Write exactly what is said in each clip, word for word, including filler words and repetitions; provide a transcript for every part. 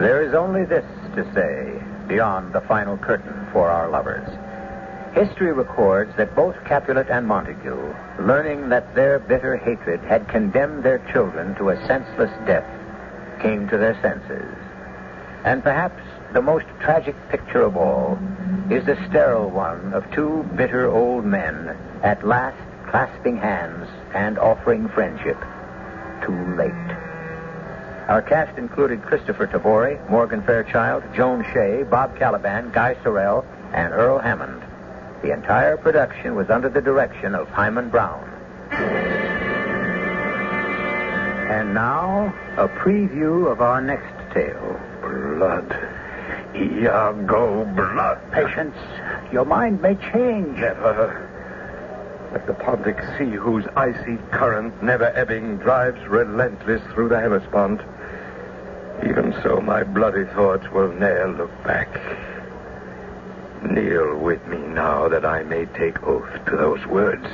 There is only this to say beyond the final curtain for our lovers. History records that both Capulet and Montague, learning that their bitter hatred had condemned their children to a senseless death, came to their senses. And perhaps the most tragic picture of all is the sterile one of two bitter old men at last clasping hands and offering friendship. Too late. Our cast included Christopher Tabori, Morgan Fairchild, Joan Shea, Bob Caliban, Guy Sorrell, and Earl Hammond. The entire production was under the direction of Hyman Brown. And now, a preview of our next tale. Blood. Iago blood. Patience. Your mind may change. Never. Like the Pontic Sea, whose icy current, never ebbing, drives relentless through the Hellespont. Even so, my bloody thoughts will ne'er look back. Kneel with me now that I may take oath to those words.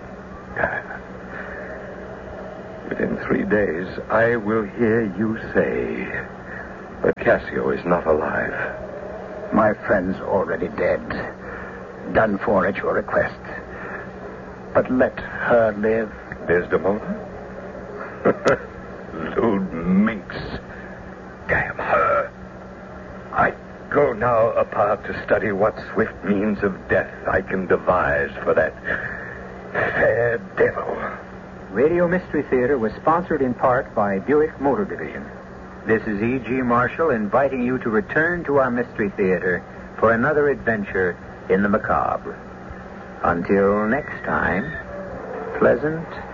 Within three days, I will hear you say that Cassio is not alive. My friend's already dead. Done for at your request. But let her live. Desdemona? Lewd minx. Damn her. I go now apart to study what swift means of death I can devise for that fair devil. Radio Mystery Theater was sponsored in part by Buick Motor Division. This is E G. Marshall inviting you to return to our Mystery Theater for another adventure in the macabre. Until next time, pleasant